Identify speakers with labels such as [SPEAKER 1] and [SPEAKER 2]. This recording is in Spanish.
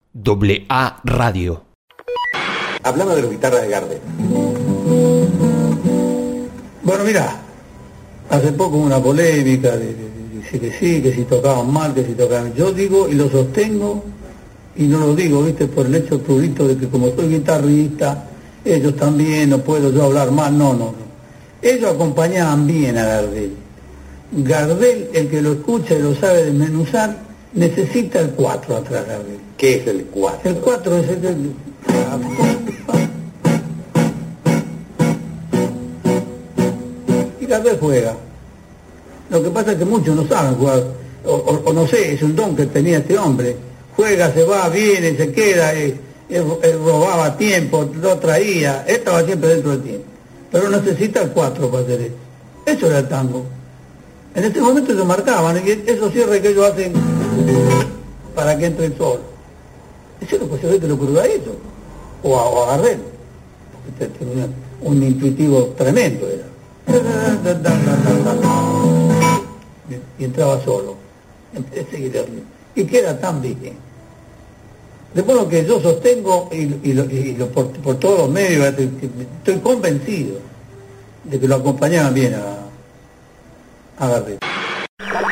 [SPEAKER 1] AA Radio.
[SPEAKER 2] Hablaba de la guitarra de Gardel.
[SPEAKER 3] Bueno, mirá, hace poco una polémica de que sí, que si tocaban mal, que si tocaban... Yo digo y lo sostengo, y no lo digo, viste, por el hecho prurito de que como soy guitarrista, ellos también, no puedo yo hablar mal, no. Ellos acompañaban bien a Gardel. Gardel, el que lo escucha y lo sabe desmenuzar, necesita el 4 atrás de Gardel.
[SPEAKER 2] ¿Qué es el 4?
[SPEAKER 3] El 4 es el... Y Gardel juega. Lo que pasa es que muchos no saben jugar, o no sé, es un don que tenía este hombre. Juega, se va, viene, se queda, él robaba tiempo, lo traía, él estaba siempre dentro del tiempo. Pero necesita el 4 para hacer eso. Eso era el tango. En este momento se marcaban, y esos cierres que ellos hacen para que entre el sol. Eso es lo que se ve que lo ocurrió a eso, o a Gardel, porque tenía un intuitivo tremendo era. Y entraba solo, y queda tan bien. Después lo que yo sostengo, por todos los medios, estoy convencido de que lo acompañaban bien a Gardel.